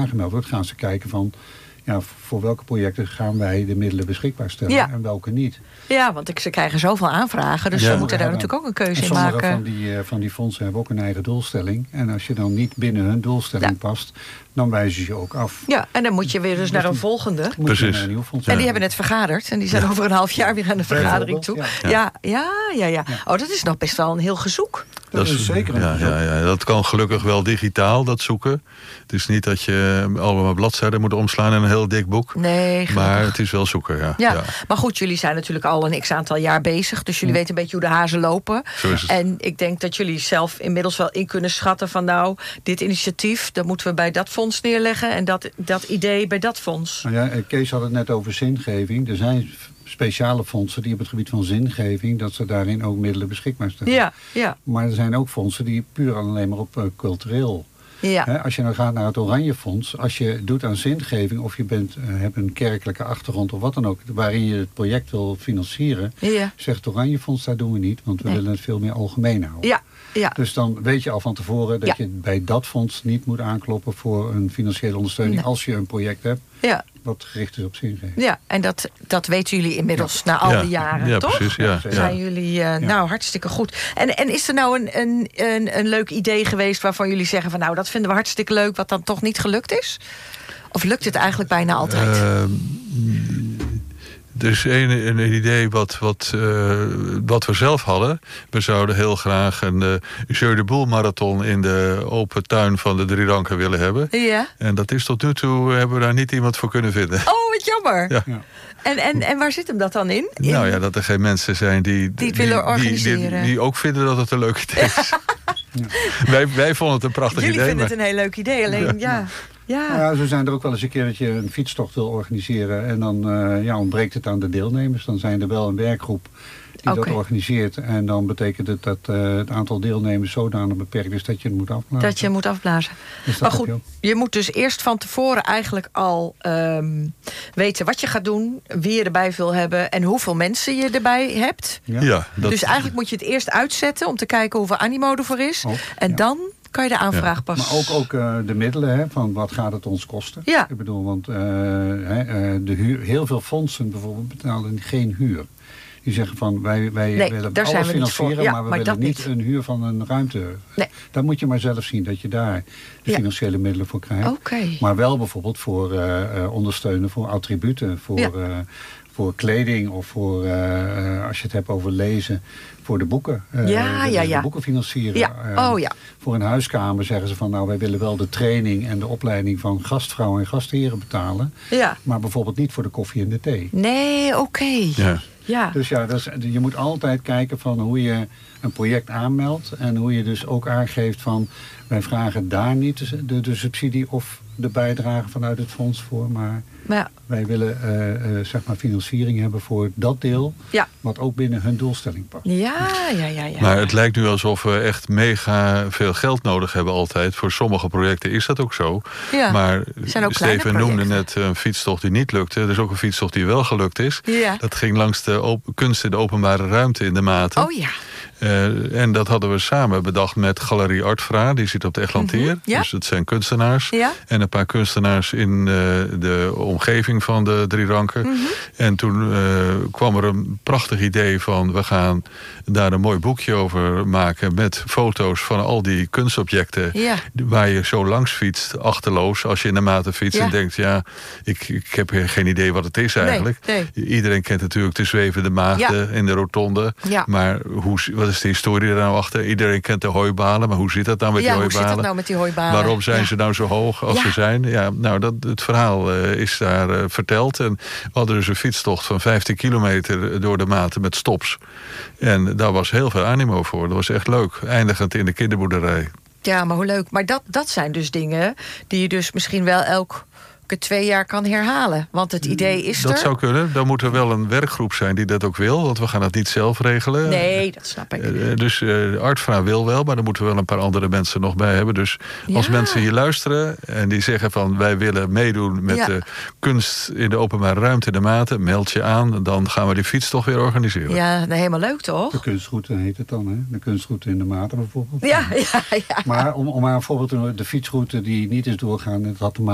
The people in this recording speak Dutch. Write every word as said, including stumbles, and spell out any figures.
aangemeld wordt, gaan ze kijken van, ja, voor welke projecten gaan wij de middelen beschikbaar stellen Ja. en welke niet. Ja, want ik, ze krijgen zoveel aanvragen, dus Ja, ze moeten daar hebben, natuurlijk ook een keuze en in maken. sommige van die, uh, van die fondsen hebben ook een eigen doelstelling. En als je dan niet binnen hun doelstelling Ja. past, dan wijzen ze je ook af. Ja, en dan moet je weer dus naar een volgende. Moet je Precies. naar een nieuw fonds. En die hebben net vergaderd. En die zijn over een half jaar weer aan de vergadering toe. Bijvoorbeeld, Ja, ja, ja, ja. Oh, dat is nog best wel een heel gezoek. Dat is zeker een ja, verzoek. ja, ja, dat kan gelukkig wel digitaal, dat zoeken. Het is niet dat je allemaal bladzijden moet omslaan in een heel dik boek. Nee, gelukkig. Maar het is wel zoeken, ja. Ja, ja. maar goed, jullie zijn natuurlijk al een x-aantal jaar bezig. Dus jullie weten een beetje hoe de hazen lopen. Zo is het. En ik denk dat jullie zelf inmiddels wel in kunnen schatten van, nou, dit initiatief, dat moeten we bij dat fonds neerleggen. En dat, dat idee bij dat fonds. Nou ja, Kees had het net over zingeving. Er zijn speciale fondsen die op het gebied van zingeving, dat ze daarin ook middelen beschikbaar stellen. Ja, ja, Maar er zijn ook fondsen die puur alleen maar op uh, cultureel. ja. Hè, als je nou gaat naar het Oranje Fonds, als je doet aan zingeving of je bent, uh, hebt een kerkelijke achtergrond of wat dan ook, waarin je het project wil financieren, Ja, zegt het Oranje Fonds, daar doen we niet, want we Nee. willen het veel meer algemeen houden. ja, ja. Dus dan weet je al van tevoren dat Ja. je bij dat fonds niet moet aankloppen voor een financiële ondersteuning Nee. als je een project hebt ja. wat gericht is op zingeving. Ja, en dat, dat weten jullie inmiddels na al ja. die jaren, ja, toch? Precies, ja, Ja, ja. Zijn jullie uh, nou hartstikke goed. En, en is er nou een, een, een, een leuk idee geweest waarvan jullie zeggen van, nou, dat vinden we hartstikke leuk, wat dan toch niet gelukt is? Of lukt het eigenlijk bijna altijd? Uh, er is een, een idee wat, wat, uh, wat we zelf hadden. We zouden heel graag een uh, Jeu de Boel marathon in de open tuin van de Drie Ranken willen hebben. Ja. En dat is tot nu toe, hebben we daar niet iemand voor kunnen vinden. Oh, wat jammer. Ja. Ja. En, en, en waar zit hem dat dan in? in... Nou ja, dat er geen mensen zijn die, Die het willen organiseren. Die, die ook vinden dat het een leuk idee is. Ja. wij, wij vonden het een prachtig Jullie idee. vinden maar... het een heel leuk idee, alleen ja... ja. ja. Nou ja, zo zijn er ook wel eens een keer dat je een fietstocht wil organiseren en dan uh, ja, ontbreekt het aan de deelnemers. Dan zijn er wel een werkgroep die Okay. dat organiseert. En dan betekent het dat uh, het aantal deelnemers zodanig beperkt is dat je het moet afblazen. Dat je moet afblazen. Dus Maar dat goed, heb je ook. je moet dus eerst van tevoren eigenlijk al um, weten wat je gaat doen, wie je erbij wil hebben en hoeveel mensen je erbij hebt. Ja. Ja, dat... Dus eigenlijk moet je het eerst uitzetten om te kijken hoeveel animo ervoor is. Ook, en ja. dan kan je de aanvraag Ja. pas... Maar ook, ook uh, de middelen, hè, van wat gaat het ons kosten? Ja. Ik bedoel, want uh, hè, uh, de huur, heel veel fondsen bijvoorbeeld betalen geen huur. Die zeggen van, wij, wij Nee, willen daar zijn alles we niet voor. financieren, Ja, maar we maar willen dat niet niet. een huur van een ruimte. Nee. Dat moet je maar zelf zien, dat je daar de Ja. financiële middelen voor krijgt. Oké. Okay. Maar wel bijvoorbeeld voor uh, uh, ondersteunen, voor attributen, voor, Ja. uh, voor kleding of voor, uh, uh, als je het hebt over lezen, voor de boeken. Uh, Ja, ja, ja. De boeken financieren. Ja. Uh, Oh ja. Voor een huiskamer zeggen ze van, nou, wij willen wel de training en de opleiding van gastvrouwen en gastheren betalen. Ja. Maar bijvoorbeeld niet voor de koffie en de thee. Nee, oké. Okay. Ja. Ja. Dus ja, dat is, je moet altijd kijken van hoe je een project aanmeldt. En hoe je dus ook aangeeft van, wij vragen daar niet de, de, de subsidie of de bijdrage vanuit het fonds voor. Maar Ja. wij willen uh, uh, zeg maar financiering hebben voor dat deel. Ja. Wat ook binnen hun doelstelling past. Ja, ja, ja, ja. Maar het lijkt nu alsof we echt mega veel geld nodig hebben altijd. Voor sommige projecten is dat ook zo. Ja. Maar zijn ook kleine Steven noemde projecten. net een fietstocht die niet lukte. Er is ook een fietstocht die wel gelukt is. Ja. Dat ging langs de op- kunst in de openbare ruimte in de Maten. Oh ja. Uh, en dat hadden we samen bedacht met Galerie Artfra. Die zit op de Eglantier. Mm-hmm, ja. Dus het zijn kunstenaars. Ja. En een paar kunstenaars in uh, de omgeving van de Drie Ranken. Mm-hmm. En toen uh, kwam er een prachtig idee van, we gaan daar een mooi boekje over maken met foto's van al die kunstobjecten. Ja. Waar je zo langs fietst, achterloos, als je in de Maten fietst. Ja. En denkt, ja, ik, ik heb geen idee wat het is eigenlijk. Nee, nee. Iedereen kent natuurlijk de zwevende maagden Ja. in de rotonde. Ja. Maar hoe, wat is de historie er nou achter? Iedereen kent de hooibalen, maar hoe zit dat nou met Ja, die hoe hooibalen? zit dat nou met die hooibalen? Waarom zijn Ja. ze nou zo hoog als Ja. ze zijn? Ja, nou, dat, het verhaal uh, is daar uh, verteld. En we hadden dus een fietstocht van vijftien kilometer door de Maten met stops. En daar was heel veel animo voor. Dat was echt leuk. Eindigend in de kinderboerderij. Ja, maar hoe leuk. Maar dat, dat zijn dus dingen die je dus misschien wel elke twee jaar kan herhalen. Want het idee is Dat er. zou kunnen. Dan moet er wel een werkgroep zijn die dat ook wil. Want we gaan dat niet zelf regelen. Nee, dat snap ik. Uh, dus uh, Artfra wil wel, maar dan moeten we wel een paar andere mensen nog bij hebben. Dus als Ja. mensen hier luisteren en die zeggen van, wij willen meedoen met Ja. de kunst in de openbare ruimte in de Maten, meld je aan. Dan gaan we die fiets toch weer organiseren. Ja, nou, helemaal leuk De toch? kunstroute heet het dan, hè? De kunstroute in de Maten bijvoorbeeld. Ja, ja, ja. Maar om, om maar een voorbeeld te noemen, de fietsroute die niet is doorgaan, dat had te maken